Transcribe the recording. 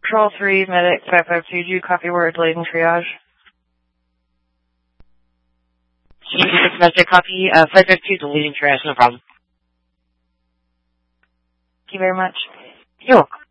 Control 3, Medic 552, do you copy word leading triage? Domestic copy, 552, the leading triage, no problem. Thank you very much. You're welcome.